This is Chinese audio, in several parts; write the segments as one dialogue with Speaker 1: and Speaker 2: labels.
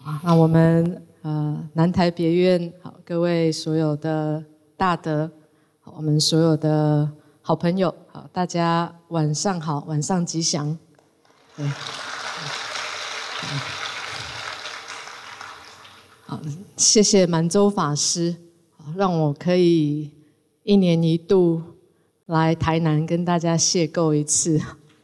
Speaker 1: 那我们南台别院好，各位所有的大德，我们所有的好朋友，好，大家晚上好，晚上吉祥。对，好，谢谢满洲法师，让我可以1年1度来台南跟大家邂逅一次。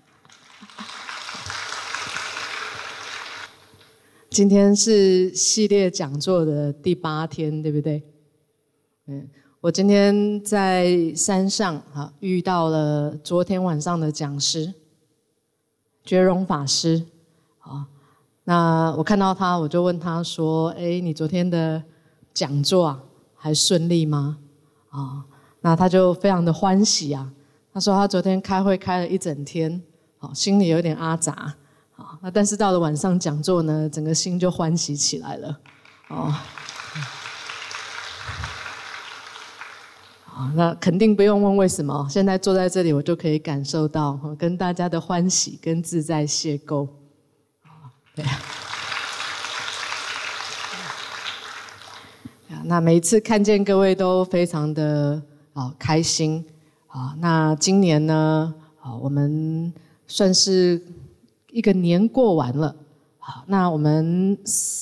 Speaker 1: 今天是系列讲座的第8天，对不对？我今天在山上遇到了昨天晚上的讲师觉荣法师。那我看到他，我就问他说：“你昨天的讲座还顺利吗？”那他就非常的欢喜啊。他说他昨天开会开了一整天，心里有点阿杂。那但是到了晚上讲座呢，整个心就欢喜起来了。那肯定不用问为什么，现在坐在这里我就可以感受到跟大家的欢喜跟自在邂逅。对。那每一次看见各位都非常的开心。那今年呢，我们算是一个年过完了。好，那我们